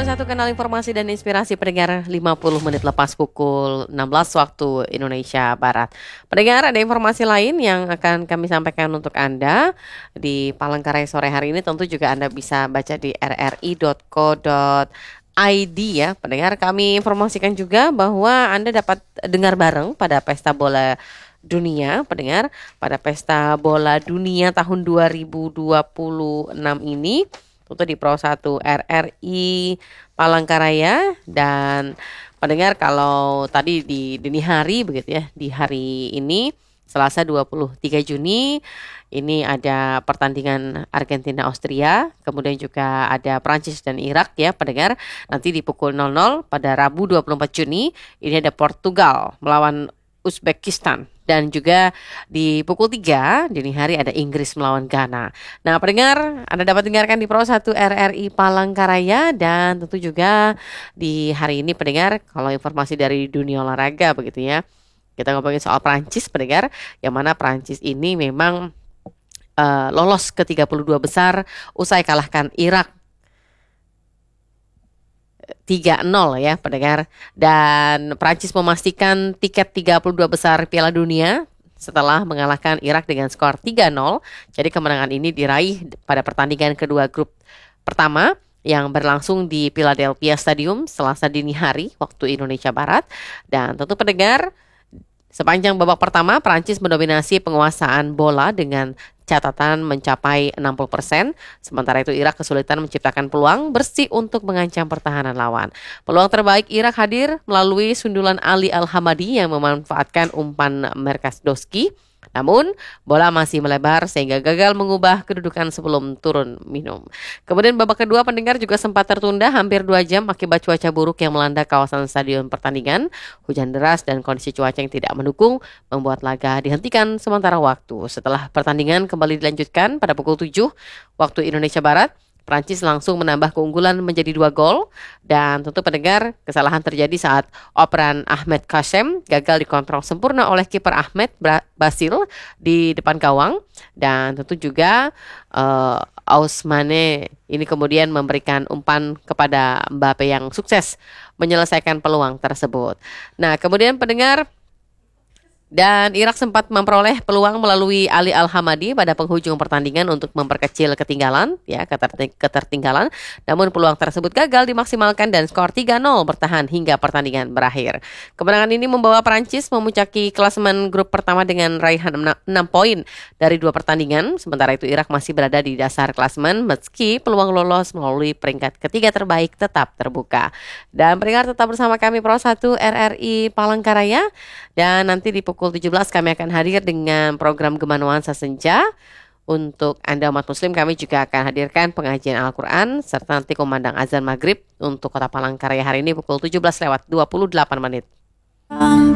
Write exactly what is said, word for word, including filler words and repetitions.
satu kanal informasi dan inspirasi pendengar lima puluh menit lepas pukul enam belas waktu Indonesia Barat. Pendengar, ada informasi lain yang akan kami sampaikan untuk Anda di Palangkaraya sore hari ini. Tentu juga Anda bisa baca di r r i dot co dot i d ya. Pendengar, kami informasikan juga bahwa Anda dapat dengar bareng pada Pesta Bola Dunia, pendengar, pada Pesta Bola Dunia tahun dua ribu dua puluh enam ini, tentu di Pro satu R R I Palangkaraya. Dan pendengar, kalau tadi di dini hari begitu ya, di hari ini Selasa dua puluh tiga Juni ini ada pertandingan Argentina Austria, kemudian juga ada Prancis dan Irak ya pendengar. Nanti di pukul nol nol pada Rabu dua puluh empat Juni ini ada Portugal melawan Uzbekistan. Dan juga di pukul tiga dini hari ada Inggris melawan Ghana. Nah pendengar, Anda dapat dengarkan di Pro satu R R I Palangkaraya. Dan tentu juga di hari ini pendengar, kalau informasi dari dunia olahraga begitu ya, kita ngomongin soal Prancis pendengar, yang mana Prancis ini memang uh, lolos ke tiga puluh dua besar usai kalahkan Irak tiga nol ya pendengar. Dan Prancis memastikan tiket tiga puluh dua besar Piala Dunia setelah mengalahkan Irak dengan skor tiga nol. Jadi kemenangan ini diraih pada pertandingan kedua grup pertama yang berlangsung di Philadelphia Stadium Selasa dini hari waktu Indonesia Barat. Dan tentu pendengar, sepanjang babak pertama Prancis mendominasi penguasaan bola dengan catatan mencapai enam puluh persen. Sementara itu Irak kesulitan menciptakan peluang bersih untuk mengancam pertahanan lawan. Peluang terbaik Irak hadir melalui sundulan Ali Al-Hamadi yang memanfaatkan umpan Merkasdowski. Namun bola masih melebar sehingga gagal mengubah kedudukan sebelum turun minum. Kemudian babak kedua pendengar juga sempat tertunda hampir dua jam akibat cuaca buruk yang melanda kawasan stadion pertandingan. Hujan deras dan kondisi cuaca yang tidak mendukung membuat laga dihentikan sementara waktu. Setelah pertandingan kembali dilanjutkan pada pukul tujuh waktu Indonesia Barat, Prancis langsung menambah keunggulan menjadi dua gol. Dan tentu pendengar, kesalahan terjadi saat operan Ahmed Kassem gagal dikontrol sempurna oleh kiper Ahmed Basil di depan gawang. Dan tentu juga uh, Ousmane ini kemudian memberikan umpan kepada Mbappe yang sukses menyelesaikan peluang tersebut. Nah kemudian pendengar, dan Irak sempat memperoleh peluang melalui Ali Al-Hamadi pada penghujung pertandingan untuk memperkecil ketinggalan, ya ketertinggalan. Namun peluang tersebut gagal dimaksimalkan dan skor tiga nol bertahan hingga pertandingan berakhir. Kemenangan ini membawa Prancis memuncaki klasemen grup pertama dengan raihan enam poin dari dua pertandingan. Sementara itu Irak masih berada di dasar klasemen meski peluang lolos melalui peringkat ketiga terbaik tetap terbuka. Dan pendengar, tetap bersama kami Pro satu R R I Palangkaraya. Dan nanti di pukul tujuh belas kami akan hadir dengan program Gema Nuansa Senja. Untuk Anda umat muslim, kami juga akan hadirkan pengajian Al-Quran serta nanti kumandang azan maghrib untuk kota Palangkaraya hari ini pukul tujuh belas lewat dua puluh delapan menit.